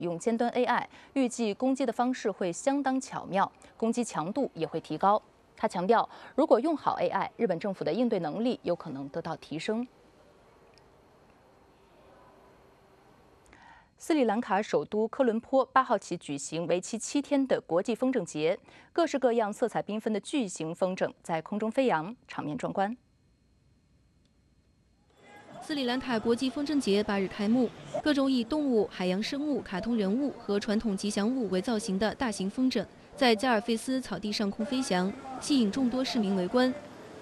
用尖端 AI，预计攻击的方式会相当巧妙，攻击强度也会提高。他强调，如果用好 AI，日本政府的应对能力有可能得到提升。斯里兰卡首都科伦坡8号起举行为期7天的国际风筝节，各式各样、色彩缤纷的巨型风筝在空中飞扬，场面壮观。 斯里兰卡国际风筝节8日开幕，各种以动物、海洋生物、卡通人物和传统吉祥物为造型的大型风筝在加尔费斯草地上空飞翔，吸引众多市民围观。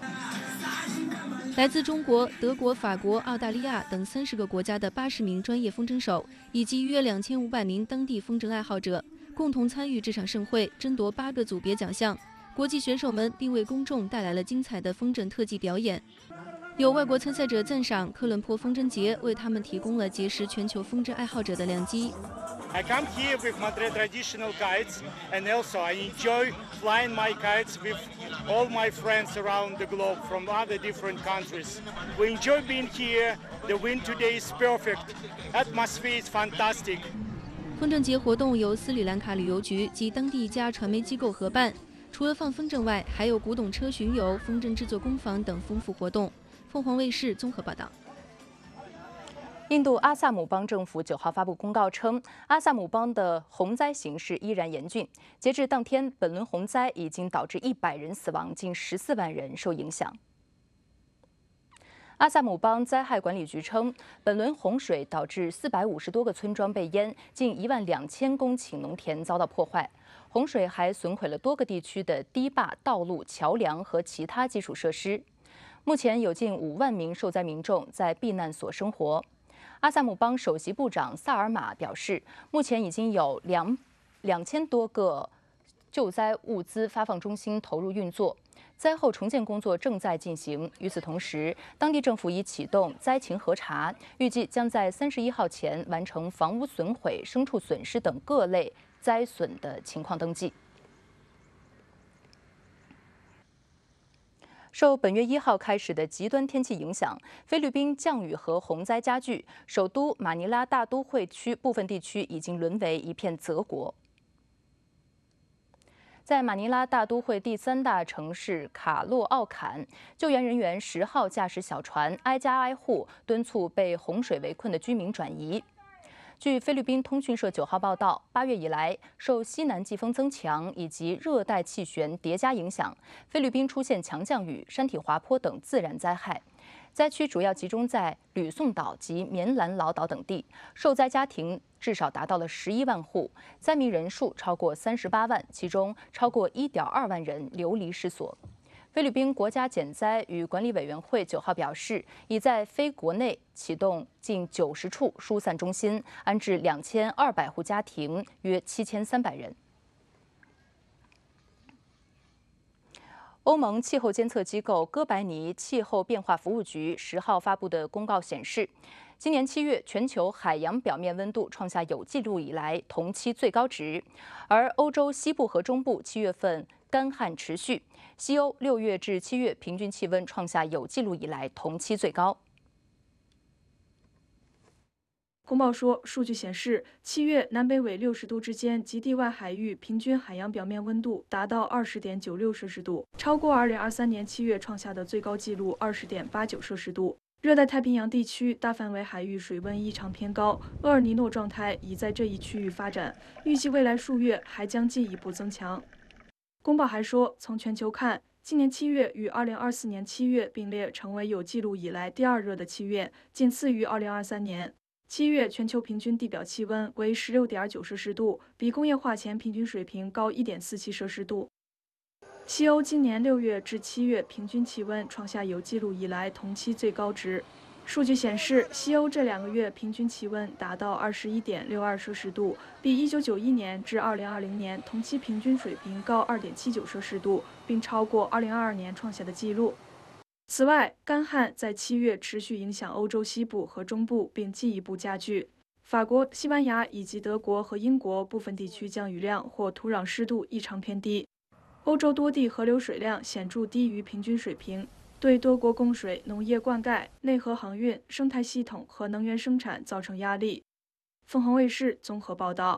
来自中国、德国、法国、澳大利亚等30个国家的80名专业风筝手，以及约2500名当地风筝爱好者，共同参与这场盛会，争夺8个组别奖项。国际选手们并为公众带来了精彩的风筝特技表演。有外国参赛者赞赏科伦坡风筝节为他们提供了结识全球风筝爱好者的良机。 I come here with Madrid traditional kites, and also I enjoy flying my kites with all my friends around the globe from other different countries. We enjoy being here. The wind today is perfect. Atmosphere is fantastic. 风筝节活动由斯里兰卡旅游局及当地一家传媒机构合办，除了放风筝外，还有古董车巡游、风筝制作工坊等丰富活动。凤凰卫视综合报道。 印度阿萨姆邦政府9号发布公告称，阿萨姆邦的洪灾形势依然严峻。截至当天，本轮洪灾已经导致100人死亡，近14万人受影响。阿萨姆邦灾害管理局称，本轮洪水导致450多个村庄被淹，近12000公顷农田遭到破坏。洪水还损毁了多个地区的堤坝、道路、桥梁和其他基础设施。目前有近5万名受灾民众在避难所生活。阿萨姆邦首席部长萨尔玛表示，目前已经有2000多个救灾物资发放中心投入运作，灾后重建工作正在进行。与此同时，当地政府已启动灾情核查，预计将在31号前完成房屋损毁、牲畜损失等各类灾损的情况登记。受本月1号开始的极端天气影响，菲律宾降雨和洪灾加剧，首都马尼拉大都会区部分地区已经沦为一片泽国。在马尼拉大都会第3大城市卡洛奥坎，救援人员10号驾驶小船挨家挨户敦促被洪水围困的居民转移。据菲律宾通讯社9号报道，8月以来，受西南季风增强以及热带气旋叠加影响，菲律宾出现强降雨、山体滑坡等自然灾害。灾区主要集中在吕宋岛及棉兰老岛等地，受灾家庭至少达到了11万户，灾民人数超过38万，其中超过1.2万人流离失所。菲律宾国家减灾与管理委员会9号表示，已在非国内启动近90处疏散中心，安置2200户家庭，约7300人。欧盟气候监测机构哥白尼气候变化服务局10号发布的公告显示，今年7月全球海洋表面温度创下有记录以来同期最高值，而欧洲西部和中部7月份干旱持续，西欧6月至7月平均气温创下有记录以来同期最高。 公报说，数据显示，7月南北纬60度之间及地外海域平均海洋表面温度达到20.96摄氏度，超过2023年7月创下的最高纪录20.89摄氏度。热带太平洋地区大范围海域水温异常偏高，厄尔尼诺状态已在这一区域发展，预计未来数月还将进一步增强。公报还说，从全球看，今年7月与2024年7月并列成为有记录以来第2热的7月，仅次于2023年。7月全球平均地表气温为16.9摄氏度，比工业化前平均水平高1.47摄氏度。西欧今年6月至7月平均气温创下有记录以来同期最高值。数据显示，西欧这2个月平均气温达到21.62摄氏度，比1991年至2020年同期平均水平高2.79摄氏度，并超过2022年创下的纪录。此外，干旱在7月持续影响欧洲西部和中部，并进一步加剧。法国、西班牙以及德国和英国部分地区降雨量或土壤湿度异常偏低。欧洲多地河流水量显著低于平均水平，对多国供水、农业灌溉、内河航运、生态系统和能源生产造成压力。 凤凰卫视综合报道。